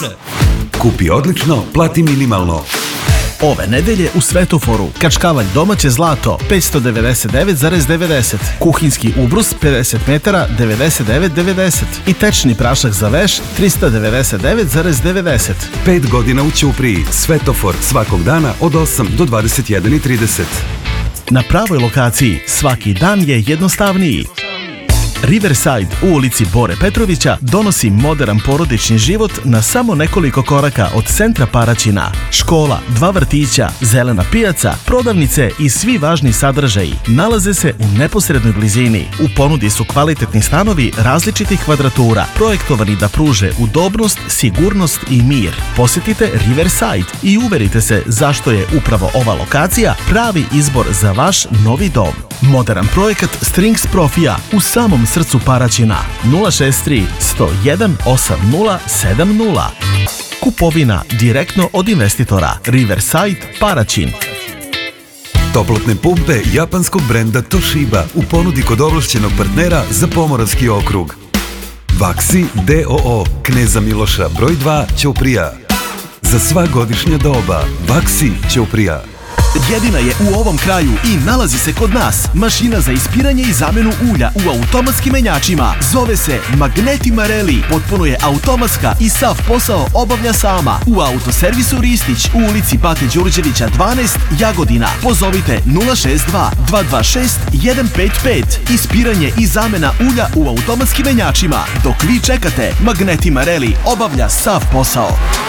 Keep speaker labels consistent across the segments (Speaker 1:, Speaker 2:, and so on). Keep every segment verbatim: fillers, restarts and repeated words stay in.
Speaker 1: se! Kupi odlično, plati minimalno.
Speaker 2: Ove nedelje u Svetoforu kačkavalj domaće zlato petsto devedeset devet zarez devedeset, kuhinski ubrus pedeset metara devedeset devet devedeset i tečni prašak za veš trista devedeset devet zarez devedeset.
Speaker 1: Pet godina u Ćupriji. Svetofor svakog dana od osam do dvadeset jedan i trideset.
Speaker 2: Na pravoj lokaciji svaki dan je jednostavniji. Riverside u ulici Bore Petrovića donosi moderan porodični život na samo nekoliko koraka od centra Paraćina. Škola, dva vrtića, zelena pijaca, prodavnice i svi važni sadržaji nalaze se u neposrednoj blizini. U ponudi su kvalitetni stanovi različitih kvadratura, projektovani da pruže udobnost, sigurnost i mir. Posjetite Riverside i uverite se zašto je upravo ova lokacija pravi izbor za vaš novi dom. Moderan projekat Strings Profija u samom srcu Paraćina. nula šest tri sto jedan osamdeset sedamdeset. Kupovina direktno od investitora. Riverside Paraćin.
Speaker 1: Toplotne pumpe japanskog brenda Toshiba u ponudi kod ovlašćenog partnera za Pomoravski okrug. Vaksi D O O Kneza Miloša broj dva Ćuprija. Za sva godišnja doba. Vaksi Ćuprija.
Speaker 2: Jedina je u ovom kraju i nalazi se kod nas. Mašina za ispiranje i zamenu ulja u automatskim menjačima. Zove se Magneti Marelli. Potpuno je automatska i sav posao obavlja sama. U autoservisu Ristić u ulici Pate Đurđevića dvanaest Jagodina. Pozovite nula šest dva dva dva šest jedan pet pet. Ispiranje i zamena ulja u automatskim menjačima. Dok vi čekate, Magneti Marelli obavlja sav posao.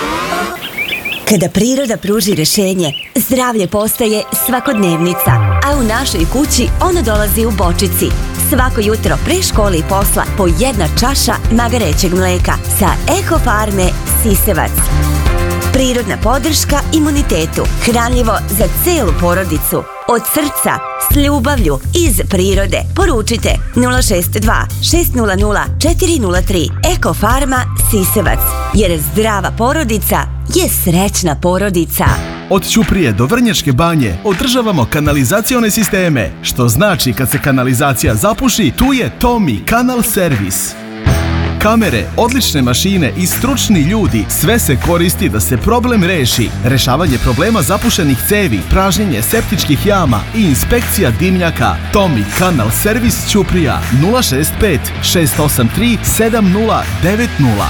Speaker 3: Kada priroda pruži rešenje, zdravlje postaje svakodnevnica, a u našoj kući ono dolazi u bočici. Svako jutro pre škole i posla po jedna čaša magarećeg mleka sa Eko Farme Sisevac. Prirodna podrška imunitetu, hranljivo za celu porodicu. Od srca, s ljubavlju, iz prirode. Poručite nula šest dva šest nula nula četiri nula tri. Eko Farma Sisevac, jer zdrava porodica je srećna porodica.
Speaker 2: Od Ćuprije do Vrnjačke banje održavamo kanalizacione sisteme, što znači kad se kanalizacija zapuši, tu je Tommy Kanal Servis. Kamere, odlične mašine i stručni ljudi, sve se koristi da se problem reši. Rešavanje problema zapušenih cevi, pražnjenje septičkih jama i inspekcija dimnjaka. Tommy Kanal Servis Ćuprija nula šest pet šest osam tri sedam nula devet nula.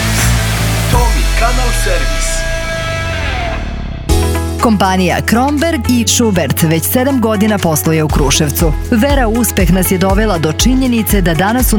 Speaker 2: Tommy Kanal Servis.
Speaker 4: Kompanija Kromberg i Schubert već sedam godina posluje u Kruševcu. Vera u uspeh nas je dovela do činjenice da danas u